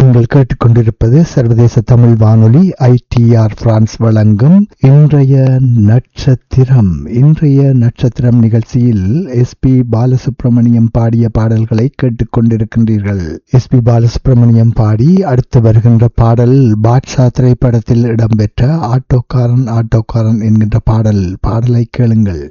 நீங்கள் கேட்டுக்கொண்டிருப்பது சர்வதேச தமிழ் வானொலி ITR பிரான்ஸ் வழங்கும் இன்றைய நட்சத்திரம் நிகழ்ச்சியில் SP பாலசுப்ரமணியம் பாடிய பாடல்களை கேட்டுக்கொண்டிருக்கின்றீர்கள். SP பாலசுப்ரமணியம் பாடி அடுத்து வருகின்ற பாடல் பாட்ஷா திரைப்படத்தில் இடம்பெற்ற ஆட்டோக்காரன் என்கின்ற பாடலை கேளுங்கள்.